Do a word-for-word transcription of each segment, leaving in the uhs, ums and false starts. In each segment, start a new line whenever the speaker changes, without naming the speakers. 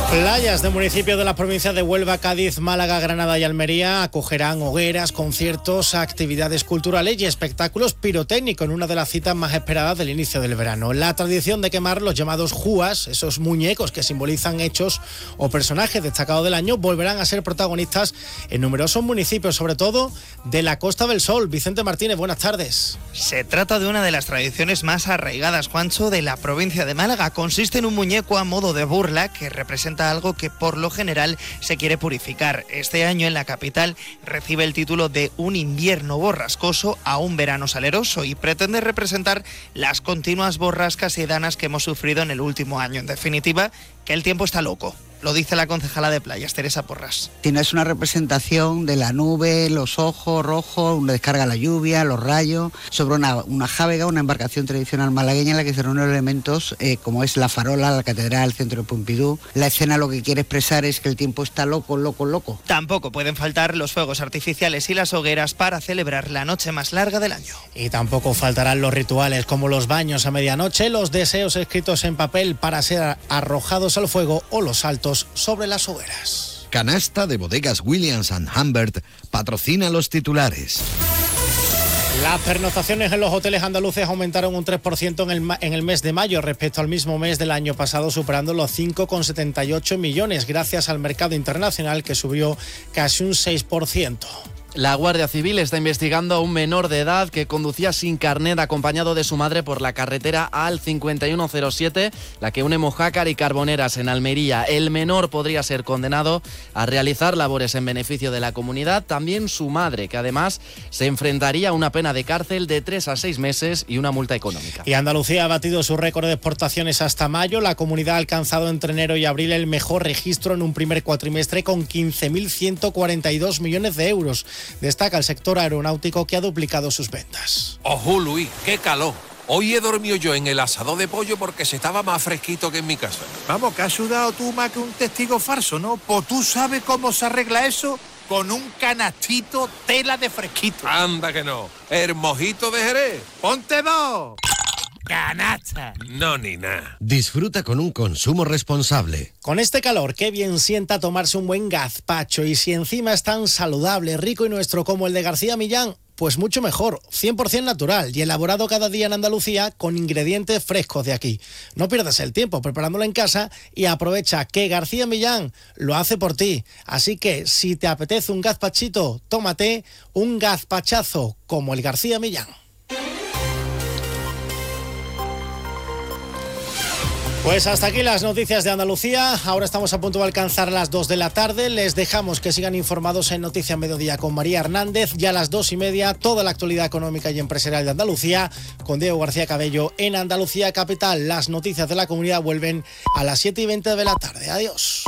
Playas de municipios de las provincias de Huelva, Cádiz, Málaga, Granada y Almería acogerán hogueras, conciertos, actividades culturales y espectáculos pirotécnicos en una de las citas más esperadas del inicio del verano. La tradición de quemar los llamados júas, esos muñecos que simbolizan hechos o personajes destacados del año, volverán a ser protagonistas en numerosos municipios, sobre todo de la Costa del Sol. Vicente Martínez, buenas tardes.
Se trata de una de las tradiciones más arraigadas, Juancho, de la provincia de Málaga. Consiste en un muñeco a modo de burla que representa algo que por lo general se quiere purificar. Este año en la capital recibe el título de Un invierno borrascoso a un verano saleroso y pretende representar las continuas borrascas y danas que hemos sufrido en el último año. En definitiva, que el tiempo está loco. Lo dice la concejala de Playas, Teresa Porras.
Es una representación de la nube, los ojos rojos, donde descarga la lluvia, los rayos, sobre una, una jávega, una embarcación tradicional malagueña en la que se reúnen elementos eh, como es la farola, la catedral, el centro de Pompidou. La escena lo que quiere expresar es que el tiempo está loco, loco, loco.
Tampoco pueden faltar los fuegos artificiales y las hogueras para celebrar la noche más larga del año.
Y tampoco faltarán los rituales como los baños a medianoche, los deseos escritos en papel para ser arrojados al fuego o los saltos sobre las hogueras.
Canasta de Bodegas Williams and Humbert patrocina los titulares.
Las pernoctaciones en los hoteles andaluces aumentaron un tres por ciento en el, en el mes de mayo respecto al mismo mes del año pasado, superando los cinco coma setenta y ocho millones, gracias al mercado internacional que subió casi un seis por ciento.
La Guardia Civil está investigando a un menor de edad que conducía sin carnet acompañado de su madre por la carretera A L cincuenta y uno cero siete, la que une Mojácar y Carboneras en Almería. El menor podría ser condenado a realizar labores en beneficio de la comunidad. También su madre, que además se enfrentaría a una pena de cárcel de tres a seis meses y una multa económica.
Y Andalucía ha batido su récord de exportaciones hasta mayo. La comunidad ha alcanzado entre enero y abril el mejor registro en un primer cuatrimestre con quince mil ciento cuarenta y dos millones de euros. Destaca el sector aeronáutico, que ha duplicado sus ventas.
¡Ojo, Luis! ¡Qué calor! Hoy he dormido yo en el asador de pollo porque se estaba más fresquito que en mi casa.
Vamos, que has sudado tú más que un testigo falso, ¿no? Pues tú sabes cómo se arregla eso con un canastito tela de fresquito.
Anda que no. El mojito de Jerez.
¡Ponte dos! ¡Canasta!
No, ni nada.
Disfruta con un consumo responsable.
Con este calor, qué bien sienta tomarse un buen gazpacho, y si encima es tan saludable, rico y nuestro como el de García Millán, pues mucho mejor, cien por ciento natural y elaborado cada día en Andalucía con ingredientes frescos de aquí. No pierdas el tiempo preparándolo en casa y aprovecha que García Millán lo hace por ti. Así que si te apetece un gazpachito, tómate un gazpachazo como el García Millán. Pues hasta aquí las noticias de Andalucía. Ahora estamos a punto de alcanzar las dos de la tarde. Les dejamos que sigan informados en Noticias Mediodía con María Hernández. Ya a las dos y media, toda la actualidad económica y empresarial de Andalucía con Diego García Cabello en Andalucía Capital. Las noticias de la comunidad vuelven a las siete y veinte de la tarde. Adiós.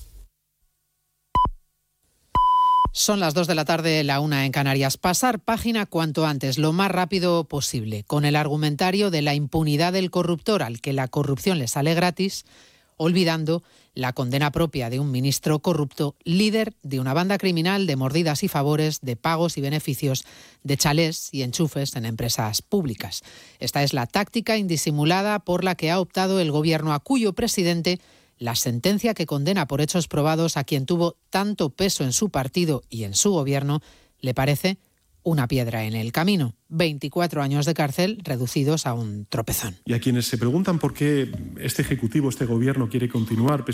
Son las dos de la tarde, la una en Canarias. Pasar página cuanto antes, lo más rápido posible, con el argumentario de la impunidad del corruptor al que la corrupción le sale gratis, olvidando la condena propia de un ministro corrupto, líder de una banda criminal de mordidas y favores, de pagos y beneficios, de chalés y enchufes en empresas públicas. Esta es la táctica indisimulada por la que ha optado el gobierno, a cuyo presidente la sentencia que condena por hechos probados a quien tuvo tanto peso en su partido y en su gobierno le parece una piedra en el camino. veinticuatro años de cárcel reducidos a un tropezón.
Y a quienes se preguntan por qué este Ejecutivo, este Gobierno quiere continuar pese